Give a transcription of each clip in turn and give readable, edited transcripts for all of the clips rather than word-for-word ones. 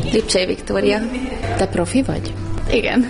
Lipcsei Viktória. Te profi vagy? Igen.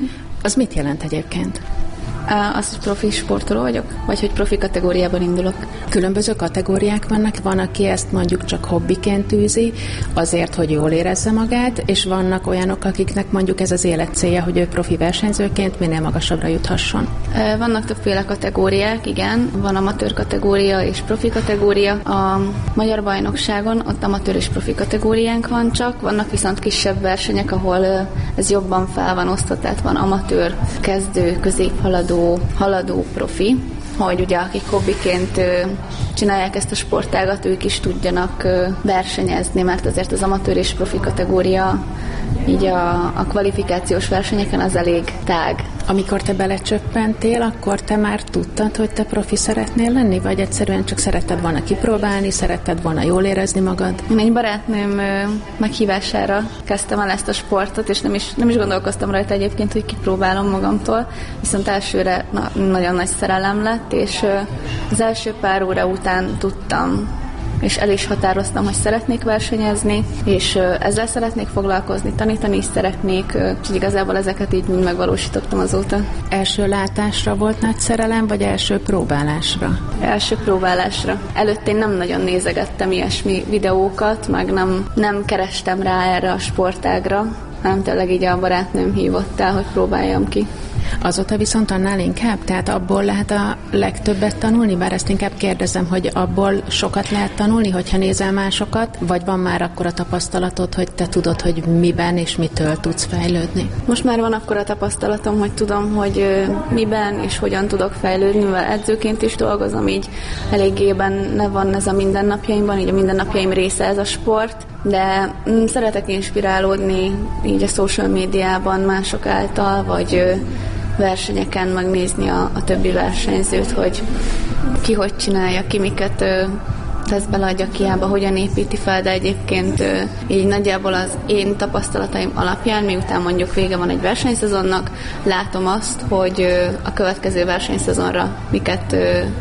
Az mit jelent egyébként? Azt, hogy profi sportoló vagyok, vagy hogy profi kategóriában indulok. Különböző kategóriák vannak, van, aki ezt mondjuk csak hobbiként űzi, azért, hogy jól érezze magát, és vannak olyanok, akiknek mondjuk ez az élet célja, hogy ő profi versenyzőként minél magasabbra juthasson. Vannak többféle kategóriák, igen. Van amatőr kategória és profi kategória. A magyar bajnokságon ott amatőr és profi kategóriánk van csak, vannak viszont kisebb versenyek, ahol ez jobban fel van osztva, tehát van amatőr, kezdő, középhaladó, haladó, profi, hogy ugye akik hobbiként csinálják ezt a sportágat, ők is tudjanak versenyezni, mert azért az amatőr és profi kategória így a kvalifikációs versenyeken az elég tág. Amikor te belecsöppentél, akkor te már tudtad, hogy te profi szeretnél lenni, vagy egyszerűen csak szeretted volna kipróbálni, szeretted volna jól érezni magad? Én egy barátnőm meghívására kezdtem el ezt a sportot, és nem is gondolkoztam rajta egyébként, hogy kipróbálom magamtól, viszont elsőre nagyon nagy szerelem lett, és az első pár óra után tudtam, és el is határoztam, hogy szeretnék versenyezni, és ezzel szeretnék foglalkozni, tanítani is szeretnék, és igazából ezeket így mind megvalósítottam azóta. Első látásra volt nagy szerelem, vagy első próbálásra? Első próbálásra. Előtte én nem nagyon nézegettem ilyesmi videókat, meg nem kerestem rá erre a sportágra, hanem tényleg így a barátnőm hívott el, hogy próbáljam ki. Azóta viszont annál inkább? Tehát abból lehet a legtöbbet tanulni? Bár ezt inkább kérdezem, hogy abból sokat lehet tanulni, hogyha nézel másokat, vagy van már akkora tapasztalatod, hogy te tudod, hogy miben és mitől tudsz fejlődni? Most már van akkora tapasztalatom, hogy tudom, hogy miben és hogyan tudok fejlődni, mivel edzőként is dolgozom, így eléggé benne van ez a mindennapjaimban, így a mindennapjaim része ez a sport, de szeretek inspirálódni így a social médiában mások által, vagy versenyeken megnézni a többi versenyzőt, hogy ki hogy csinálja, ki miket tesz bele a gyakiába, hogyan építi fel, de egyébként így nagyjából az én tapasztalataim alapján, miután mondjuk vége van egy versenyszezonnak, látom azt, hogy a következő versenyszezonra miket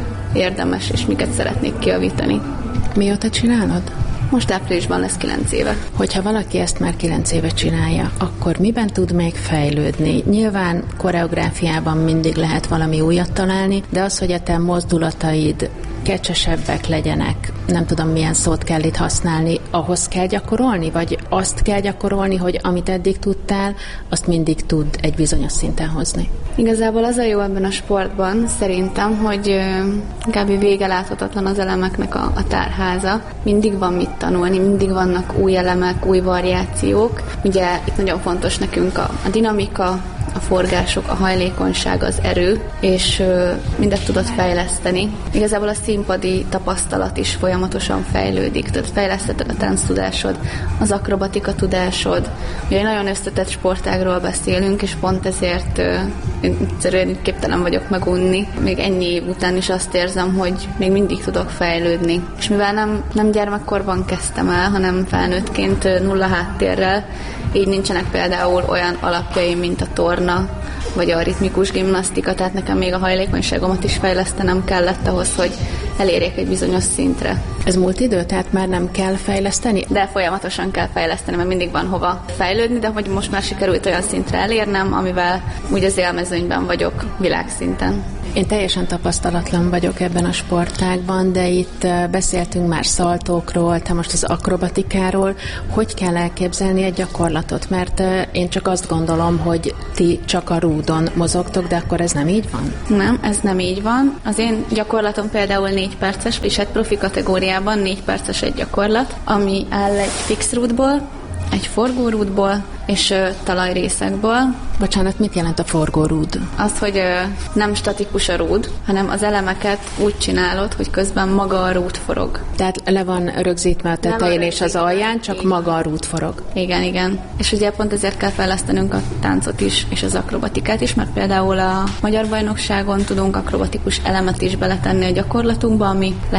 érdemes és miket szeretnék kijavítani. Mióta csinálod? Most áprilisban lesz 9 éve. Hogyha valaki ezt már 9 éve csinálja, akkor miben tud még fejlődni? Nyilván koreográfiában mindig lehet valami újat találni, de az, hogy a te mozdulataid kecsesebbek legyenek, nem tudom milyen szót kell itt használni, ahhoz kell gyakorolni, vagy azt kell gyakorolni, hogy amit eddig tudtál, azt mindig tud egy bizonyos szinten hozni? Igazából az a jó ebben a sportban szerintem, hogy kb. Vége láthatatlan az elemeknek a tárháza. Mindig van mit tanulni, mindig vannak új elemek, új variációk. Ugye itt nagyon fontos nekünk a dinamika, a forgások, a hajlékonyság, az erő, és mindet tudod fejleszteni. Igazából a színpadi tapasztalat is folyamatosan fejlődik, tehát fejlesztheted a tánctudásod, az akrobatika tudásod. Ugye egy nagyon összetett sportágról beszélünk, és pont ezért egyszerűen képtelen vagyok megunni. Még ennyi év után is azt érzem, hogy még mindig tudok fejlődni. És mivel nem gyermekkorban kezdtem el, hanem felnőttként nulla háttérrel, így nincsenek például olyan alapjaim, mint a torna, vagy a ritmikus gimnasztika, tehát nekem még a hajlékonyságomat is fejlesztenem kellett ahhoz, hogy elérjek egy bizonyos szintre. Ez múlt idő, tehát már nem kell fejleszteni? De folyamatosan kell fejleszteni, mert mindig van hova fejlődni, de hogy most már sikerült olyan szintre elérnem, amivel úgy az élmezőnyben vagyok világszinten. Én teljesen tapasztalatlan vagyok ebben a sportágban, de itt beszéltünk már szaltókról, te most az akrobatikáról. Hogy kell elképzelni egy gyakorlatot? Mert én csak azt gondolom, hogy ti csak a rúdon mozogtok, de akkor ez nem így van? Nem, ez nem így van. Az én gyakorlatom például 4 perces, és egy profi kategóriában 4 perces egy gyakorlat, ami áll egy fix rúdból, egy forgórúdból és talajrészekből. Bocsánat, mit jelent a forgórúd? Az, hogy nem statikus a rúd, hanem az elemeket úgy csinálod, hogy közben maga a rúd forog. Tehát le van rögzítve a tetején és az alján, csak maga a rúd forog. Igen, igen. És ugye pont ezért kell fejlesztenünk a táncot is, és az akrobatikát is, mert például a Magyar Bajnokságon tudunk akrobatikus elemet is beletenni a gyakorlatunkba, ami lehet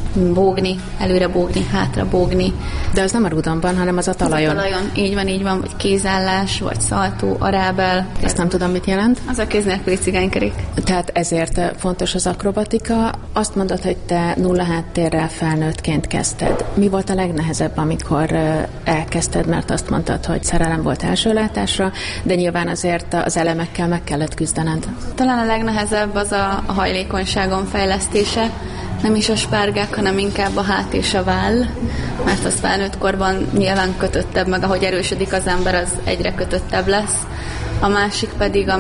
bógni, előre bógni, hátra bógni. De az nem a rúdon van, hanem az a talajon. Az a talajon, így van, vagy kézállás, vagy szaltó, arábel. Ezt nem tudom, mit jelent. Az a kéz nélküli cigánykerék. Tehát ezért fontos az akrobatika. Azt mondod, hogy te nulla háttérrel felnőttként kezdted. Mi volt a legnehezebb, amikor elkezdted, mert azt mondtad, hogy szerelem volt első látásra, de nyilván azért az elemekkel meg kellett küzdened. Talán a legnehezebb az a hajlékonyságom fejlesztése, nem is a spárgák, hanem inkább a hát és a váll, mert az felnőtt korban nyilván kötöttebb, meg ahogy erősödik az ember, az egyre kötöttebb lesz. A másik pedig,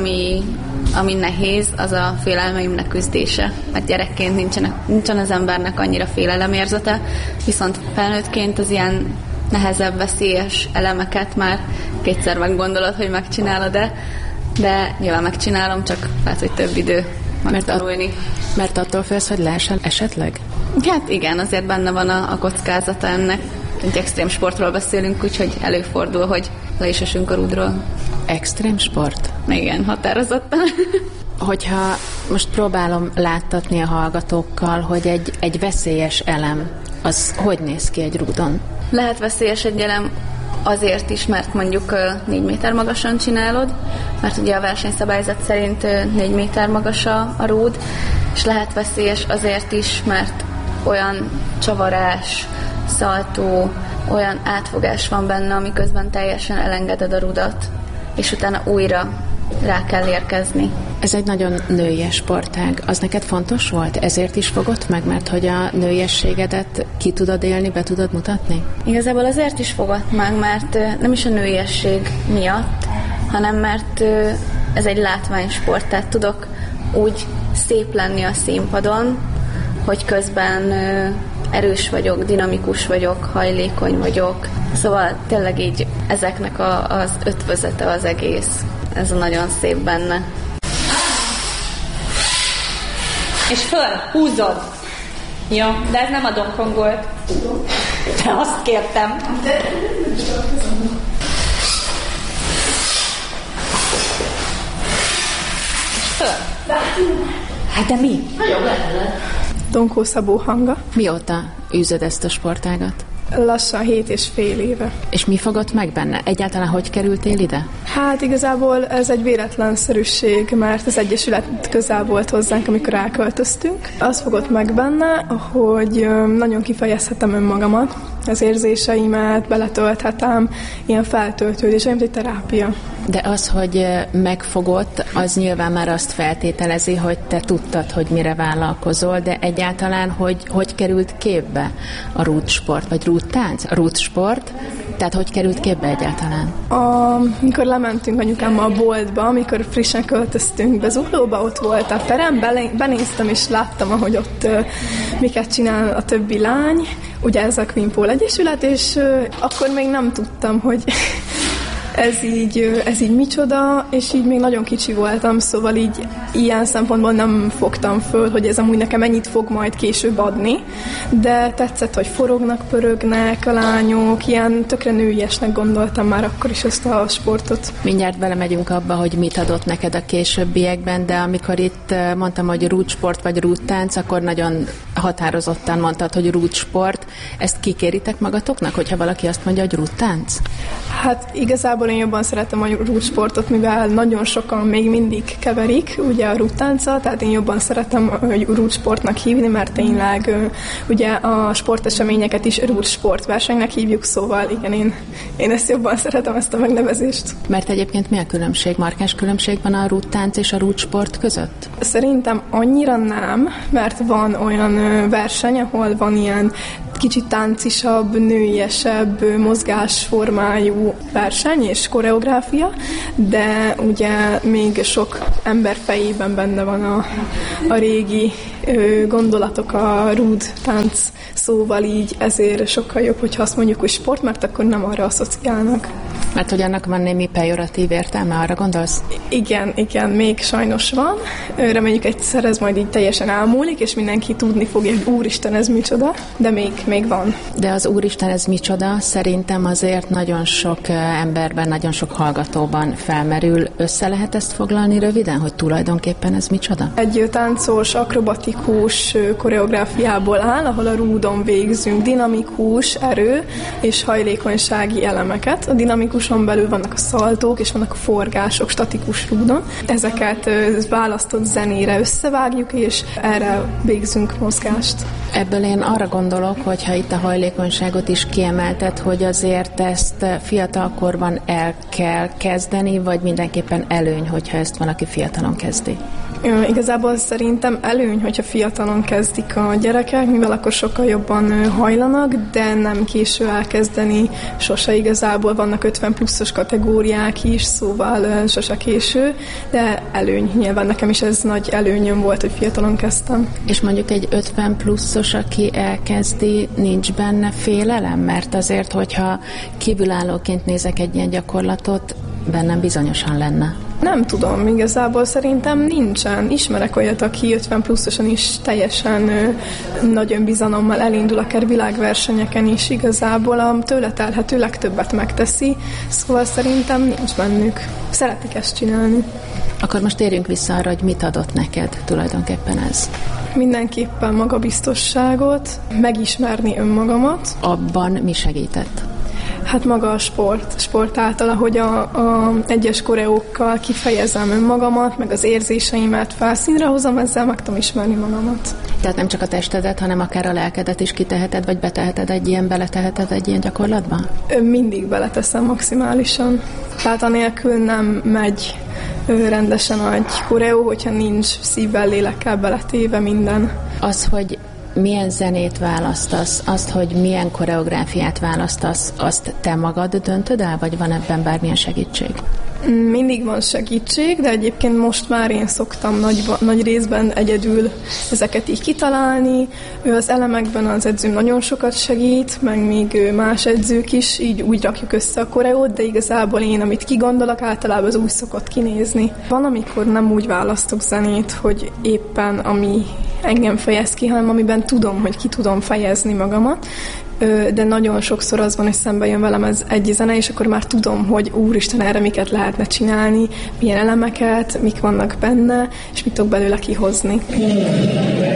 ami nehéz, az a félelmeimnek küzdése. Mert gyerekként nincsen az embernek annyira félelemérzete, viszont felnőttként az ilyen nehezebb, veszélyes elemeket már kétszer meggondolod, hogy megcsinálod-e, de nyilván megcsinálom, csak lehet, hogy több idő megtanulni. Mert attól félsz, hogy leesel esetleg? Hát igen, azért benne van a kockázata ennek. Egy extrém sportról beszélünk, úgyhogy előfordul, hogy le is esünk a rúdról. Extrém sport? Igen, határozottan. Hogyha most próbálom láttatni a hallgatókkal, hogy egy veszélyes elem, az hogy néz ki egy rúdon? Lehet veszélyes egy elem azért is, mert mondjuk 4 méter magasan csinálod, mert ugye a versenyszabályzat szerint 4 méter magas a rúd, és lehet veszélyes azért is, mert olyan csavarás, szaltó, olyan átfogás van benne, amiközben teljesen elengeded a rudat, és utána újra rá kell érkezni. Ez egy nagyon nőies sportág. Az neked fontos volt? Ezért is fogott meg, mert hogy a nőiességedet ki tudod élni, be tudod mutatni? Igazából azért is fogott meg, mert nem is a nőiesség miatt, hanem mert ez egy látványsport, tehát tudok úgy szép lenni a színpadon, hogy közben erős vagyok, dinamikus vagyok, hajlékony vagyok. Szóval tényleg így ezeknek az ötvözete az egész. Ez a nagyon szép benne. És föl, húzod. Jó, de ez nem a Donkey Kong volt. De azt kértem. És föl. Hát de mi? Donkó Szabó Hanga. Mióta űzöd ezt a sportágat? Lassan 7,5 éve. És mi fogott meg benne? Egyáltalán hogy kerültél ide? Hát igazából ez egy véletlenszerűség, mert az Egyesület közel volt hozzánk, amikor elköltöztünk. Az fogott meg benne, hogy nagyon kifejezhetem önmagamat, az érzéseimet, beletölthetem, ilyen feltöltődés, olyan, mint egy terápia. De az, hogy megfogott, az nyilván már azt feltételezi, hogy te tudtad, hogy mire vállalkozol, de egyáltalán, hogy került képbe a rúdsport, vagy rúdtánc, a rúdsport, tehát hogy került képbe egyáltalán? Amikor lementünk anyukámmal a boltba, amikor frissen költöztünk be Zuglóba, ott volt a terem, benéztem és láttam, ahogy ott miket csinál a többi lány, ugye ez a Queen Pole Egyesület, és akkor még nem tudtam, hogy ez így micsoda, és így még nagyon kicsi voltam, szóval így ilyen szempontból nem fogtam föl, hogy ez amúgy nekem ennyit fog majd később adni, de tetszett, hogy forognak, pörögnek a lányok, ilyen tökre nőiesnek gondoltam már akkor is ezt a sportot. Mindjárt belemegyünk abba, hogy mit adott neked a későbbiekben, de amikor itt mondtam, hogy rúdsport vagy rúdtánc, akkor nagyon határozottan mondtad, hogy rúdsport. Ezt kikéritek magatoknak, hogyha valaki azt mondja, hogy rúdtánc? Hát igazából én jobban szeretem a rúdsportot, mivel nagyon sokan még mindig keverik ugye a rúdtánccal, tehát én jobban szeretem rúdsportnak hívni, mert tényleg ugye a sporteseményeket is rúdsportversenynek hívjuk, szóval igen, én ezt jobban szeretem, ezt a megnevezést. Mert egyébként mi a különbség? Markáns különbség van a rúdtánc és a rúdsport között? Szerintem annyira nem, mert van olyan verseny, ahol van ilyen kicsit táncisabb, nőiesebb, mozgásformájú verseny és koreográfia, de ugye még sok ember fejében benne van a régi gondolatok a rúd tánc szóval így ezért sokkal jobb, hogyha azt mondjuk, hogy sport, mert akkor nem arra asszociálnak. Mert hogy annak van némi pejoratív értelme, arra gondolsz? Igen, még sajnos van. Reméljük egyszer ez majd így teljesen elmúlik, és mindenki tudni fogja, hogy úristen, ez micsoda, de még van. De az úristen, ez micsoda, szerintem azért nagyon sok emberben, nagyon sok hallgatóban felmerül. Össze lehet ezt foglalni röviden, hogy tulajdonképpen ez micsoda? Egy táncos, akrobatikus koreográfiából áll, ahol a rúdon végzünk dinamikus, erő és hajlékonysági elemeket. A dinamikuson belül vannak a szaltók, és vannak a forgások statikus rúdon. Ezeket választott zenére összevágjuk, és erre végzünk mozgást. Ebből én arra gondolok, hogy ha itt a hajlékonyságot is kiemelted, hogy azért ezt fiatalkorban el kell kezdeni, vagy mindenképpen előny, hogyha ezt valaki fiatalon kezdi? Igazából szerintem előny, hogyha fiatalon kezdik a gyerekek, mivel akkor sokkal jobban hajlanak, de nem késő elkezdeni, sose igazából vannak 50 pluszos kategóriák is, szóval sose késő, de előny. Nyilván nekem is ez nagy előnyöm volt, hogy fiatalon kezdtem. És mondjuk egy 50 pluszos, aki elkezdi, nincs benne félelem? Mert azért, hogyha kívülállóként nézek egy ilyen gyakorlatot, bennem bizonyosan lenne. Nem tudom, igazából szerintem nincsen. Ismerek olyat, aki 50 pluszosan is teljesen nagy önbizalommal elindul, akár világversenyeken is igazából a tőle telhető legtöbbet megteszi, szóval szerintem nincs bennük. Szeretik ezt csinálni. Akkor most térjünk vissza arra, hogy mit adott neked tulajdonképpen ez? Mindenképpen magabiztosságot, megismerni önmagamat. Abban mi segített? Hát maga a sport által, ahogy a egyes koreókkal kifejezem önmagamat, meg az érzéseimet felszínre hozom, ezzel meg tudom ismerni magamat. Tehát nem csak a testedet, hanem akár a lelkedet is kiteheted, vagy beleteheted egy ilyen gyakorlatba? Mindig beleteszem maximálisan. Tehát anélkül nem megy rendesen egy koreó, hogyha nincs szívvel, lélekkel beletéve minden. Az, hogy milyen zenét választasz, azt, hogy milyen koreográfiát választasz, azt te magad döntöd el, vagy van ebben bármilyen segítség? Mindig van segítség, de egyébként most már én szoktam nagy részben egyedül ezeket így kitalálni. Az elemekben az edzőm nagyon sokat segít, meg még más edzők is, így úgy rakjuk össze a koreót, de igazából én, amit kigondolok, általában az úgy szokott kinézni. Van, amikor nem úgy választok zenét, hogy éppen ami engem fejez ki, hanem amiben tudom, hogy ki tudom fejezni magamat, de nagyon sokszor az van, hogy szembe jön velem ez egy zene, és akkor már tudom, hogy úristen, erre miket lehetne csinálni, milyen elemeket, mik vannak benne, és mit tudok belőle kihozni.